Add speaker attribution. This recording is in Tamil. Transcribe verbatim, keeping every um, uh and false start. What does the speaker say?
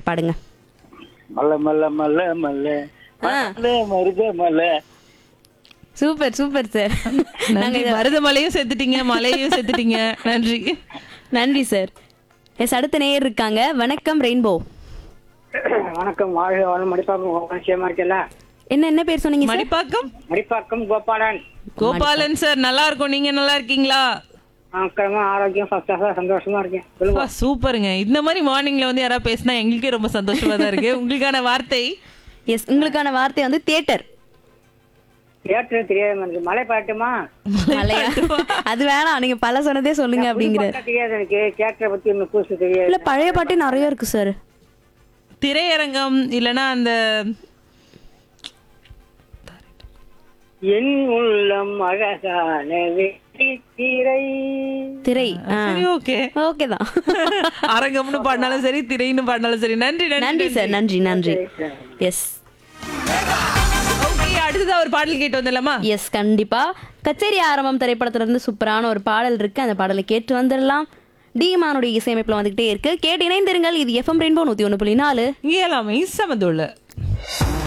Speaker 1: பாட்டு பாடுங்க.
Speaker 2: மல்ல மல்ல மல்ல மல்ல மல்ல மருத மல்ல.
Speaker 1: Super super sir.
Speaker 3: நன்றி. மருதமலையும் சேர்த்துட்டீங்க, மலையும் சேர்த்துட்டீங்க. நன்றி.
Speaker 1: நன்றி சார். எஸ், அடுத்த நேயர் இருக்காங்க. வணக்கம் ரெயின்போ.
Speaker 4: வணக்கம். வாழ்க வளம். மடிப்பாக்கம் நிச்சயமா இருக்கல.
Speaker 1: என்ன என்ன பேர் சொன்னீங்க சார்?
Speaker 3: மடிப்பாக்கம்
Speaker 4: மடிப்பாக்கம் கோபாலன்.
Speaker 3: கோபாலன் சார், நல்லா இருக்கும். நீங்க நல்லா இருக்கீங்களா?
Speaker 4: ஆக்கிரமா ஆரோக்கியம் ஃபர்ஸ்டா சந்தோஷமா இருக்கேன். சொல்லுங்க.
Speaker 3: வா, சூப்பருங்க. இந்த மாதிரி மார்னிங்ல வந்து யாராவது பேசினா எங்களுக்கே ரொம்ப சந்தோஷமா தான் இருக்கு. உங்களுக்கான வார்த்தை
Speaker 1: எஸ், உங்களுக்கான வார்த்தை வந்து தியேட்டர்.
Speaker 4: தியேட்டர் தெரியாது எனக்கு. மலை பாட்டுமா?
Speaker 1: மலையா? அது வேணாம், நீங்க பல சொன்னதே சொல்லுங்க அப்படிங்கிற.
Speaker 4: தெரியாது எனக்கு. தியேட்டரை பத்தி ஒன்னும் புதுசு தெரியாது.
Speaker 1: இல்ல, பழைய பாட்டே நிறைய இருக்கு சார்.
Speaker 3: திரையரங்கம் இல்லனா அந்த
Speaker 4: என் உள்ளம் அழகான திரை.
Speaker 1: திரை.
Speaker 3: சரி, ஓகே.
Speaker 1: ஓகே தான்.
Speaker 3: அரங்கம்னு பாடினாலும் சரி, திரைன்னு பாடினாலும் சரி. நன்றி
Speaker 1: நன்றி சார். நன்றி நன்றி. எஸ்
Speaker 3: ஓகே, அடுத்ததா ஒரு பாடல் கேட்டு வந்துடலாமா?
Speaker 1: எஸ், கண்டிப்பா. கச்சேரி ஆரம்பம் திரைப்படத்துல இருந்து சூப்பரான ஒரு பாடல் இருக்கு. அந்த பாடலை கேட்டு வந்துடலாம். டிமானுடைய இசையமைப்புல வந்துகிட்டே இருக்கு. கேட்டு இணைந்திருங்கள். இது எஃப்எம் ரெயின்போ நூத்தி ஒண்ணு புள்ளி நாலு.
Speaker 3: இங்கே எல்லாமே சமதுள்ள